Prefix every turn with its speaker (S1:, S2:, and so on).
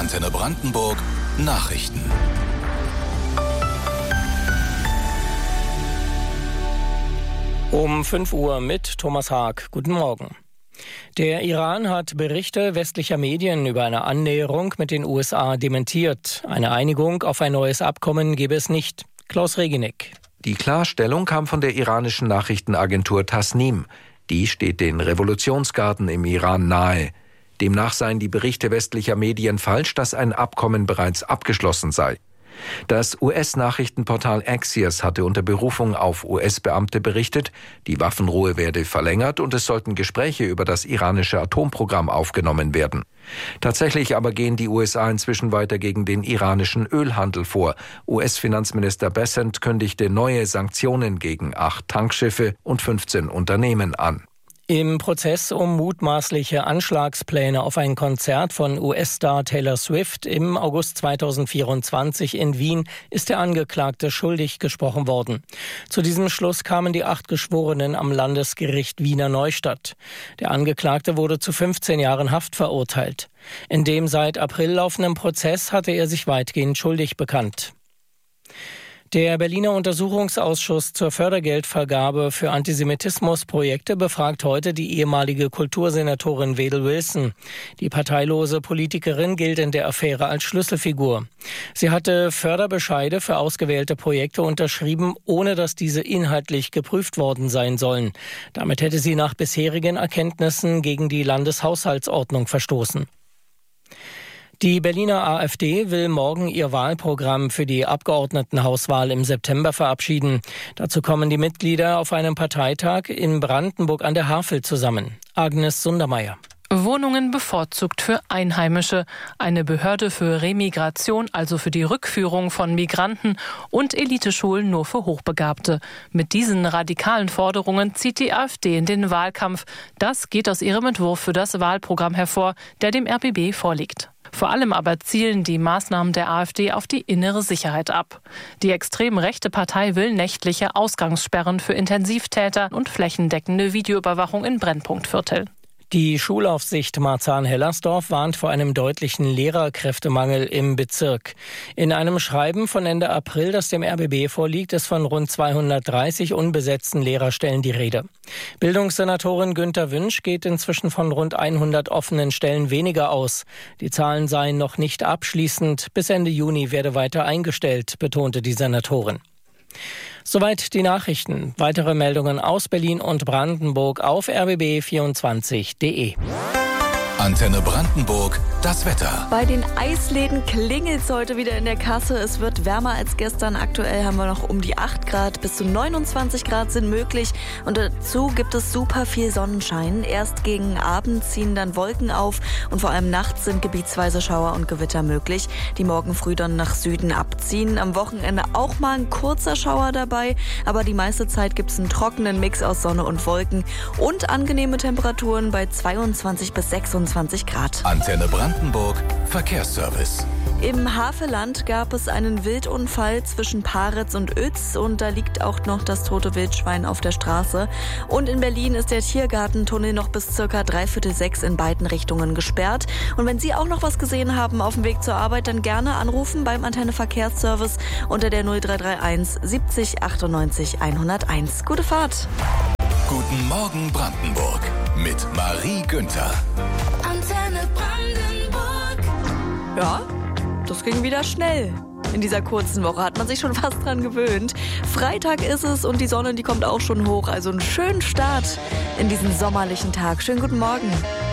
S1: Antenne Brandenburg Nachrichten.
S2: Um 5 Uhr mit Thomas Haag. Guten Morgen. Der Iran hat Berichte westlicher Medien über eine Annäherung mit den USA dementiert. Eine Einigung auf ein neues Abkommen gebe es nicht. Klaus Regeneck.
S3: Die Klarstellung kam von der iranischen Nachrichtenagentur Tasnim. Die steht den Revolutionsgarden im Iran nahe. Demnach seien die Berichte westlicher Medien falsch, dass ein Abkommen bereits abgeschlossen sei. Das US-Nachrichtenportal Axios hatte unter Berufung auf US-Beamte berichtet, die Waffenruhe werde verlängert und es sollten Gespräche über das iranische Atomprogramm aufgenommen werden. Tatsächlich aber gehen die USA inzwischen weiter gegen den iranischen Ölhandel vor. US-Finanzminister Bessent kündigte neue Sanktionen gegen 8 Tankschiffe und 15 Unternehmen an.
S2: Im Prozess um mutmaßliche Anschlagspläne auf ein Konzert von US-Star Taylor Swift im August 2024 in Wien ist der Angeklagte schuldig gesprochen worden. Zu diesem Schluss kamen die 8 Geschworenen am Landesgericht Wiener Neustadt. Der Angeklagte wurde zu 15 Jahren Haft verurteilt. In dem seit April laufenden Prozess hatte er sich weitgehend schuldig bekannt. Der Berliner Untersuchungsausschuss zur Fördergeldvergabe für Antisemitismusprojekte befragt heute die ehemalige Kultursenatorin Wedel Wilson. Die parteilose Politikerin gilt in der Affäre als Schlüsselfigur. Sie hatte Förderbescheide für ausgewählte Projekte unterschrieben, ohne dass diese inhaltlich geprüft worden sein sollen. Damit hätte sie nach bisherigen Erkenntnissen gegen die Landeshaushaltsordnung verstoßen. Die Berliner AfD will morgen ihr Wahlprogramm für die Abgeordnetenhauswahl im September verabschieden. Dazu kommen die Mitglieder auf einem Parteitag in Brandenburg an der Havel zusammen. Agnes Sundermeier.
S4: Wohnungen bevorzugt für Einheimische, eine Behörde für Remigration, also für die Rückführung von Migranten und Eliteschulen nur für Hochbegabte. Mit diesen radikalen Forderungen zieht die AfD in den Wahlkampf. Das geht aus ihrem Entwurf für das Wahlprogramm hervor, der dem RBB vorliegt. Vor allem aber zielen die Maßnahmen der AfD auf die innere Sicherheit ab. Die extrem rechte Partei will nächtliche Ausgangssperren für Intensivtäter und flächendeckende Videoüberwachung in Brennpunktvierteln.
S2: Die Schulaufsicht Marzahn-Hellersdorf warnt vor einem deutlichen Lehrerkräftemangel im Bezirk. In einem Schreiben von Ende April, das dem RBB vorliegt, ist von rund 230 unbesetzten Lehrerstellen die Rede. Bildungssenatorin Günther Wünsch geht inzwischen von rund 100 offenen Stellen weniger aus. Die Zahlen seien noch nicht abschließend. Bis Ende Juni werde weiter eingestellt, betonte die Senatorin. Soweit die Nachrichten. Weitere Meldungen aus Berlin und Brandenburg auf rbb24.de.
S1: Antenne Brandenburg, das Wetter.
S5: Bei den Eisläden klingelt es heute wieder in der Kasse. Es wird wärmer als gestern. Aktuell haben wir noch um die 8 Grad. Bis zu 29 Grad sind möglich. Und dazu gibt es super viel Sonnenschein. Erst gegen Abend ziehen dann Wolken auf. Und vor allem nachts sind gebietsweise Schauer und Gewitter möglich, die morgen früh dann nach Süden abziehen. Am Wochenende auch mal ein kurzer Schauer dabei. Aber die meiste Zeit gibt es einen trockenen Mix aus Sonne und Wolken. Und angenehme Temperaturen bei 22 bis 26 Grad.
S1: Antenne Brandenburg Verkehrsservice.
S5: Im Havelland gab es einen Wildunfall zwischen Paritz und Uetz und da liegt auch noch das tote Wildschwein auf der Straße. Und in Berlin ist der Tiergartentunnel noch bis ca. 5:45 in beiden Richtungen gesperrt. Und wenn Sie auch noch was gesehen haben auf dem Weg zur Arbeit, dann gerne anrufen beim Antenne Verkehrsservice unter der 0331 70 98 101. Gute Fahrt!
S1: Guten Morgen Brandenburg mit Marie Günther.
S5: Antenne Brandenburg. Ja, das ging wieder schnell. In dieser kurzen Woche hat man sich schon fast dran gewöhnt. Freitag ist es und die Sonne, die kommt auch schon hoch. Also einen schönen Start in diesen sommerlichen Tag. Schönen guten Morgen.